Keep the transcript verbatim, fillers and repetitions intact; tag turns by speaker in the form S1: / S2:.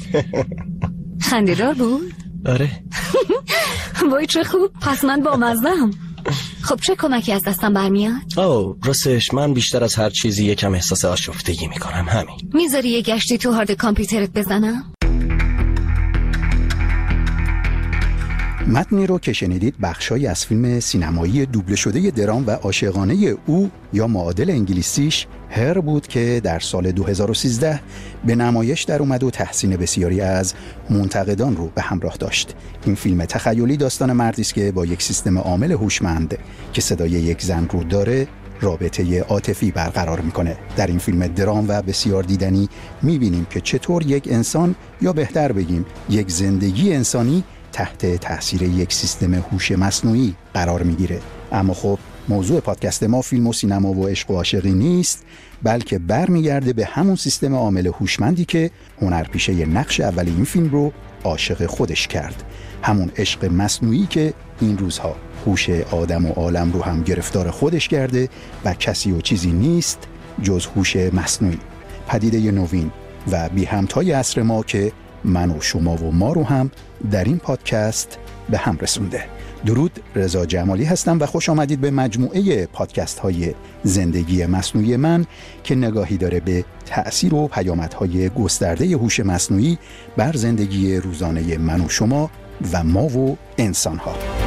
S1: خنده‌دار بود؟
S2: آره.
S1: وای چه خوب، پس من با مزدم. خب چه کمکی از دستم برمیاد؟
S2: اوه راستش من بیشتر از هر چیزی یکم احساس آشفتگی میکنم، همین.
S1: میذاری یه گشتی تو هارد کامپیوترت بزنم؟
S3: متنی رو که شنیدید بخشایی از فیلم سینمایی دوبله شده درام و عاشقانه او یا معادل انگلیسیش هر بود که در سال دو هزار و سیزده به نمایش در اومد و تحسین بسیاری از منتقدان رو به همراه داشت. این فیلم تخیلی داستان مردی است که با یک سیستم عامل هوشمند که صدای یک زن رو داره رابطه عاطفی برقرار میکنه. در این فیلم درام و بسیار دیدنی میبینیم که چطور یک انسان یا بهتر بگیم یک زندگی انسانی تحت تاثیر یک سیستم هوش مصنوعی قرار میگیره. اما خب موضوع پادکست ما فیلم و سینما و عشق و عاشقی نیست، بلکه برمیگرده به همون سیستم عامل هوشمندی که هنرپیشه نقش اول این فیلم رو عاشق خودش کرد. همون عشق مصنوعی که این روزها هوش آدم و عالم رو هم گرفتار خودش کرده و کسی و چیزی نیست جز هوش مصنوعی. پدیده نوین و بی همتای عصر ما که من و شما و ما رو هم در این پادکست به هم رسونده. درود، رضا جمالی هستم و خوش آمدید به مجموعه پادکست های زندگی مصنوعی من که نگاهی داره به تأثیر و پیامدهای گسترده هوش مصنوعی بر زندگی روزانه من و شما و ما و انسان ها.